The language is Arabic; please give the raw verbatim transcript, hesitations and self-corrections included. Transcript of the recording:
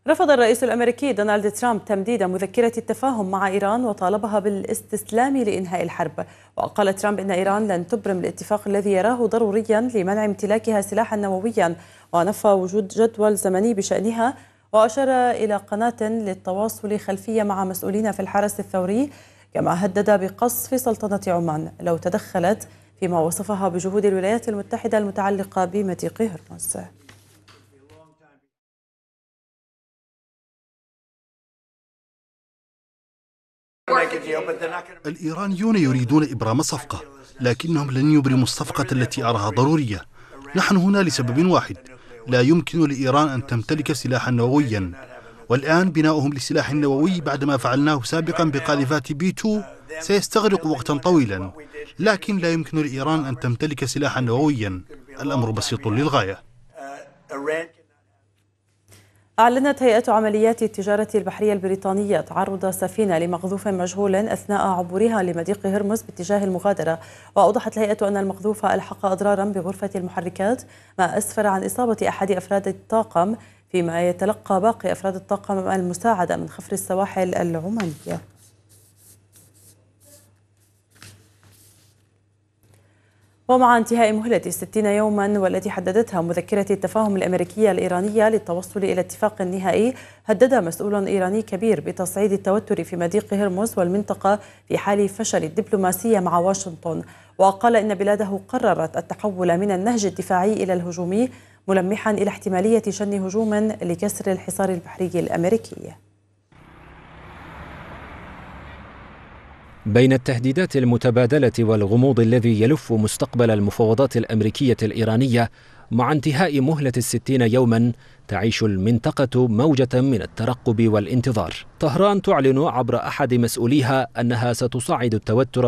رفض الرئيس الأمريكي دونالد ترامب تمديد مذكرة التفاهم مع إيران وطالبها بالاستسلام لإنهاء الحرب. وقال ترامب إن إيران لن تبرم الاتفاق الذي يراه ضروريا لمنع امتلاكها سلاحا نوويا، ونفى وجود جدول زمني بشأنها، وأشار إلى قناة للتواصل خلفية مع مسؤولين في الحرس الثوري، كما هدد بقصف سلطنة عمان لو تدخلت فيما وصفها بجهود الولايات المتحدة المتعلقة بمضيق هرمز. الإيرانيون يريدون إبرام صفقة، لكنهم لن يبرموا الصفقة التي أراها ضرورية. نحن هنا لسبب واحد: لا يمكن لإيران أن تمتلك سلاحا نوويا، والآن بناؤهم لسلاح نووي بعدما فعلناه سابقا بقاذفات بي تو سيستغرق وقتا طويلا، لكن لا يمكن لإيران أن تمتلك سلاحا نوويا. الأمر بسيط للغاية. أعلنت هيئة عمليات التجارة البحرية البريطانية تعرض سفينة لمقذوف مجهول أثناء عبورها لمضيق هرمز باتجاه المغادرة، وأوضحت الهيئة أن المقذوف ألحق أضرارا بغرفة المحركات، ما أسفر عن إصابة أحد أفراد الطاقم، فيما يتلقى باقي أفراد الطاقم المساعدة من خفر السواحل العمانية. ومع انتهاء مهلة ستين يوما والتي حددتها مذكرة التفاهم الأمريكية الإيرانية للتوصل إلى اتفاق نهائي، هدد مسؤول إيراني كبير بتصعيد التوتر في مضيق هرمز والمنطقة في حال فشل الدبلوماسية مع واشنطن، وقال إن بلاده قررت التحول من النهج الدفاعي إلى الهجومي، ملمحا إلى احتمالية شن هجوم لكسر الحصار البحري الأمريكي. بين التهديدات المتبادلة والغموض الذي يلف مستقبل المفاوضات الأمريكية الإيرانية، مع انتهاء مهلة الستين يوما تعيش المنطقة موجة من الترقب والانتظار. طهران تعلن عبر أحد مسؤوليها أنها ستصعد التوتر